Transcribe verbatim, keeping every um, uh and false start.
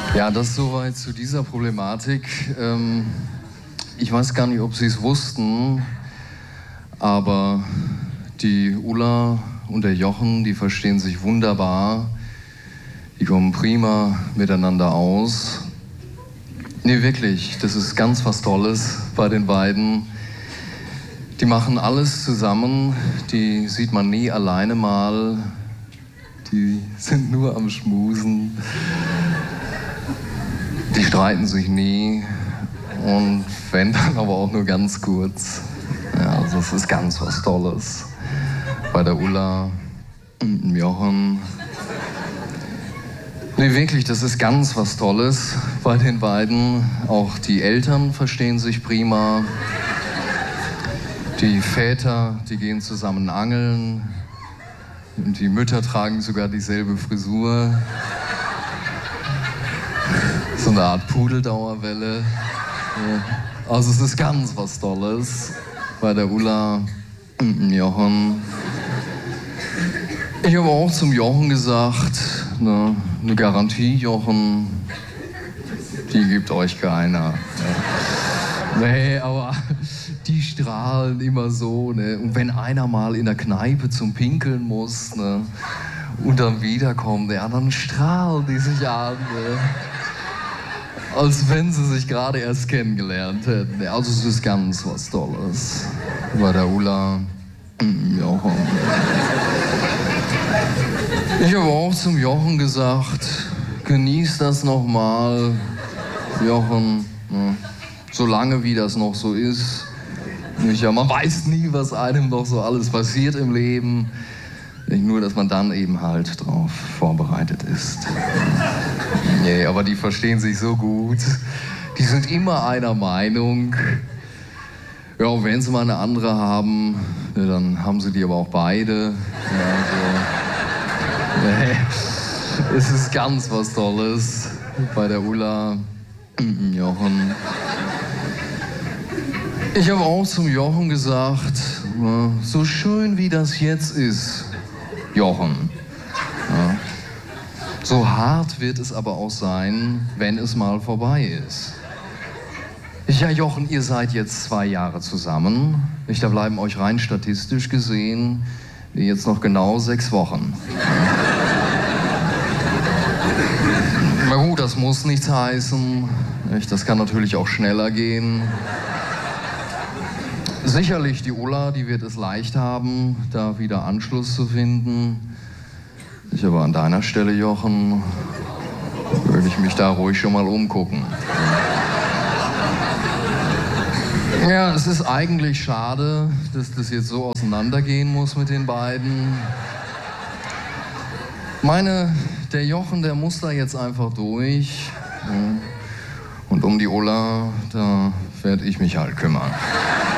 Ja, das soweit zu dieser Problematik. Ähm, ich weiß gar nicht, ob Sie es wussten, aber die Ulla und der Jochen, die verstehen sich wunderbar. Die kommen prima miteinander aus. Nee, wirklich, das ist ganz was Tolles bei den beiden. Die machen alles zusammen, die sieht man nie alleine mal. Die sind nur am Schmusen. Die streiten sich nie und wenn, dann aber auch nur ganz kurz. Ja, also das ist ganz was Tolles. Bei der Ulla und dem Jochen. Nee, wirklich, das ist ganz was Tolles bei den beiden. Auch die Eltern verstehen sich prima. Die Väter, die gehen zusammen angeln. Und die Mütter tragen sogar dieselbe Frisur. So eine Art Pudeldauerwelle. Also es ist ganz was Tolles bei der Ulla und dem Jochen. Ich habe auch zum Jochen gesagt, ne, eine Garantie, Jochen, die gibt euch keiner. Ja. Nee, aber die strahlen immer so. Ne? Und wenn einer mal in der Kneipe zum Pinkeln muss, ne, und dann wiederkommt, ja, dann strahlen die sich an. Ne? Als wenn sie sich gerade erst kennengelernt hätten. Also es ist ganz was Tolles. Bei der Ulla, Jochen. Ich habe auch zum Jochen gesagt, genieß das nochmal, Jochen, ne? Solange wie das noch so ist. Ja, man weiß nie, was einem noch so alles passiert im Leben. Nur, dass man dann eben halt drauf vorbereitet ist. Nee, aber die verstehen sich so gut. Die sind immer einer Meinung. Ja, und wenn sie mal eine andere haben, dann haben sie die aber auch beide. Ja, so. Nee, es ist ganz was Tolles bei der Ulla, Jochen. Ich habe auch zum Jochen gesagt, so schön wie das jetzt ist, Jochen. Ja. So hart wird es aber auch sein, wenn es mal vorbei ist. Ja, Jochen, ihr seid jetzt zwei Jahre zusammen. Da bleiben euch rein statistisch gesehen jetzt noch genau sechs Wochen. Na gut, das muss nichts heißen. Das kann natürlich auch schneller gehen. Sicherlich die Ulla, die wird es leicht haben, da wieder Anschluss zu finden. Ich aber an deiner Stelle, Jochen, würde ich mich da ruhig schon mal umgucken. Ja, es ist eigentlich schade, dass das jetzt so auseinandergehen muss mit den beiden. Meine, der Jochen, der muss da jetzt einfach durch. Und um die Ulla, da werde ich mich halt kümmern.